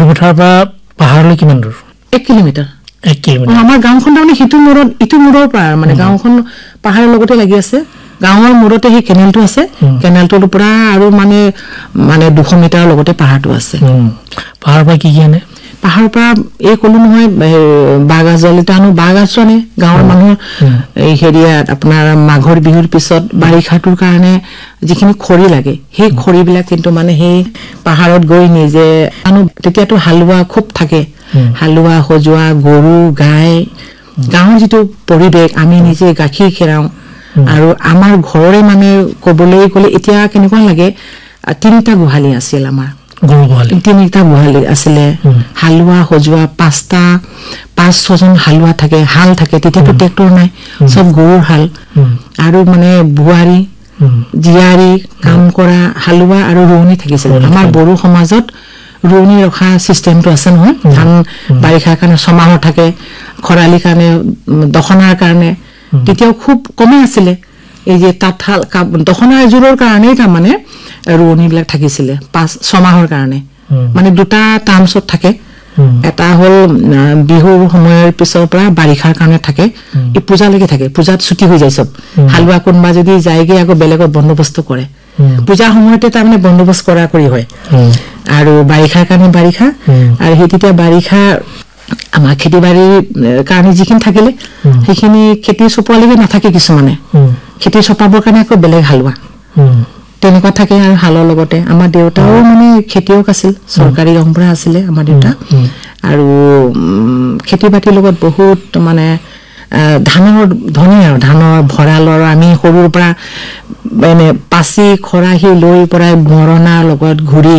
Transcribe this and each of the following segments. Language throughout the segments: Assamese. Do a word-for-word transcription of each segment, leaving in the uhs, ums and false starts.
মিডু পথাৰৰ পৰা পাহাৰলৈ কিমান দূৰ? এক কিলোমিটাৰ। এক কিলোমিটাৰ। আমাৰ গাঁওখন তাৰমানে সিটো মূৰত ইটো মূৰৰ পৰা মানে গাঁওখন পাহাৰৰ লগতে লাগি আছে। গাঁৱৰ মূৰতে সেই কেনেলটো আছে, কেনেলটোৰ পৰা আৰু মানে মানে দুশ মিটাৰৰ লগতে পাহাৰটো আছে। পাহাৰৰ পৰা কি কি আনে? পাহাৰৰ পৰা এই ক'লো নহয় বাঁহগাজ জলকীয়া আনো, বাঁহগাজ আনে গাঁৱৰ মানুহৰ এই হেৰিয়াত আপোনাৰ মাঘৰ বিহুৰ পিছত বাৰিষাটোৰ কাৰণে যিখিনি খৰি লাগে সেই খৰিবিলাক কিন্তু মানে সেই পাহাৰত গৈ নিজে আনো। তেতিয়াতো হালোৱা খুব থাকে, হালোৱা সজোৱা গৰু গাই গাঁৱৰ যিটো পৰিৱেশ আমি নিজে গাখীৰ খেৰাওঁ আৰু আমাৰ ঘৰৰে মানে ক'বলৈ গ'লে এতিয়া কেনেকুৱা লাগে তিনিটা গোহালি আছিল আমাৰ গৰু গোহালি তিনিটা গোহালি আছিলে হালোৱা সজোৱা পাঁচটা পাঁচ ছজন হালোৱা থাকে হাল থাকে তেতিয়াতো ট্ৰেক্টৰ নাই চব গৰুৰ হাল আৰু মানে বুৱাৰী জীয়াৰী কাম কৰা হালোৱা আৰু ৰোৱনী থাকিছিল আমাৰ বড়ো সমাজত ৰোৱনী ৰখা চিষ্টেমটো আছে নহয় ধান বাৰিষাৰ কাৰণে ছমাহৰ থাকে খৰালিৰ কাৰণে দখনাৰ কাৰণে তেতিয়াও খুব কমে আছিলে এই যে তাঁতশাল দখনা এযোৰৰ কাৰণেই তাৰমানে ৰোৱনীবিলাক থাকিছিলে পাঁচ ছমাহৰ কাৰণে মানে দুটা টাৰ্মছত থাকে এটা হ'ল বিহুৰ সময়ৰ পিছৰ পৰা বাৰিষাৰ কাৰণে থাকে এই পূজালৈকে থাকে পূজাত ছুটি হৈ যায় চব হালোৱা কোনোবা যদি যায়গে আকৌ বেলেগত বন্দোবস্ত কৰে পূজাৰ সময়তে তাৰমানে বন্দোবস্ত কৰা কৰি হয় আৰু বাৰিষাৰ কাৰণে বাৰিষা আৰু সেই তেতিয়া বাৰিষা আমাৰ খেতি বাৰীৰ কাৰণে যিখিনি থাকিলে সেইখিনি খেতি চপোৱালৈকে নাথাকে কিছুমানে খেতি চপাবৰ কাৰণে আকৌ বেলেগ হালোৱা তেনেকুৱা থাকে আৰু হালৰ লগতে আমাৰ দেউতাও মানে খেতিয়ক আছিল চৰকাৰী গম্ভৰা আছিলে আমাৰ দেউতা আৰু খেতি বাতিৰ লগত বহুত মানে ধানৰ ধনী আৰু ধানৰ ভঁৰালৰ আমি সৰুৰ পৰা মানে পাচি খৰাহি লৈ পৰা মৰণাৰ লগত ঘূৰি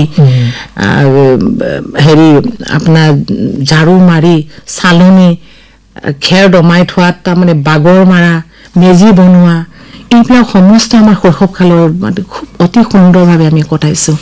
হেৰি আপোনাৰ ঝাৰু মাৰি চালনি খেৰ দমাই থোৱাত তাৰমানে বাগৰ মাৰা মেজি বনোৱা এইবিলাক সমস্ত আমাৰ শৈশৱ কালৰ মানে খুব অতি সুন্দৰভাৱে আমি কটাইছো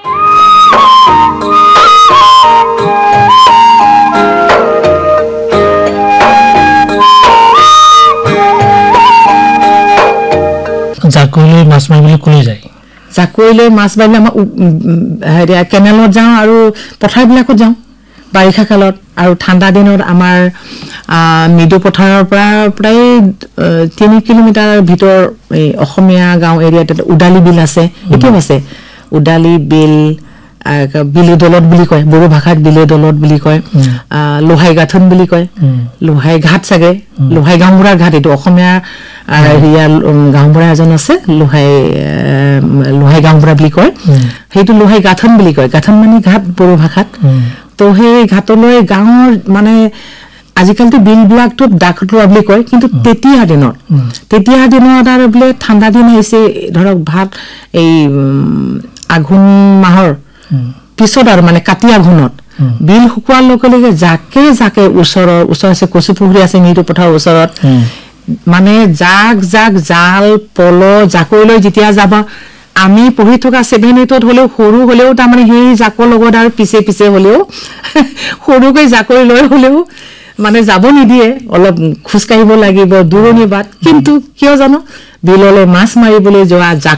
জাকৈলৈ মাছ মাৰিবলৈ কলৈ যায় জাকৈলৈ মাছ মাৰিবলৈ আমাৰ হেৰি কেনেলত যাওঁ আৰু পথাৰবিলাকত যাওঁ বাৰিষা কালত আৰু ঠাণ্ডা দিনত আমাৰ মিডু পথাৰৰ পৰা প্ৰায় তিনি কিলোমিটাৰ ভিতৰ এই অসমীয়া গাঁও এৰিয়াত উদালি বিল আছে এতিয়াও আছে উদালি বিল বিলে দলত বুলি কয় বড়ো ভাষাত বিলে দলত বুলি কয় লোহাই গাঁথন বুলি কয় লোহাই ঘাট চাগে লোহাই গাঁওবুঢ়াৰ ঘাট এইটো অসমীয়া হেৰিয়া গাঁওবুঢ়া এজন আছে লোহাই লোহাই গাঁওবুঢ়া বুলি কয় সেইটো লোহাই গাঁথন বুলি কয় গাঁথন মানে ঘাট বড়ো ভাষাত তো সেই ঘাটলৈ গাঁৱৰ মানে আজিকালিতো বিলবিলাকতো ডাকটোৱা বুলি কয় কিন্তু তেতিয়া দিনত তেতিয়া দিনত আৰু বোলে ঠাণ্ডা দিন আহিছে ধৰক ভাত এই আঘোণ মাহৰ পিছত আৰু মানে কাতি আঘোণত বিল শুকোৱাৰ লগে লগে জাকে জাকে ওচৰৰ ওচৰ আছে কচু পুখুৰী আছে মিডু পথাৰৰ ওচৰত মানে জাক জাক জাল পল জাকৈলৈ যেতিয়া যাব আমি পঢ়ি থকা ছেভেন এইটত হলেও সৰু হলেও তাৰমানে সেই জাকৰ লগত আৰু পিছে পিছে হলেও সৰুকৈ জাকৈ লৈ হলেও মানে যাব নিদিয়ে অলপ খোজ কাঢ়িব লাগিব দূৰণি বাট কিন্তু কিয় জানো বিললৈ মাছ মাৰিবলৈ যোৱা